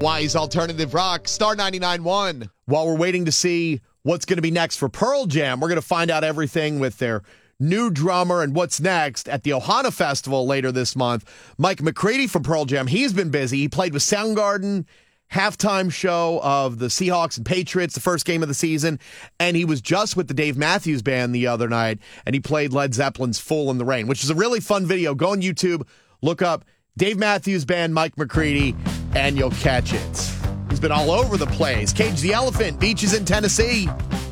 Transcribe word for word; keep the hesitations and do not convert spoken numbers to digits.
Wise Alternative Rock, Star ninety-nine point one. While we're waiting to see what's going to be next for Pearl Jam, we're going to find out everything with their new drummer and what's next at the Ohana Festival later this month. Mike McCready from Pearl Jam, he's been busy. He played with Soundgarden, halftime show of the Seahawks and Patriots, the first game of the season, and he was just with the Dave Matthews Band the other night, and he played Led Zeppelin's Fool in the Rain, which is a really fun video. Go on YouTube, look up Dave Matthews Band, Mike McCready, and you'll catch it. He's been all over the place. Cage the Elephant, beaches in Tennessee.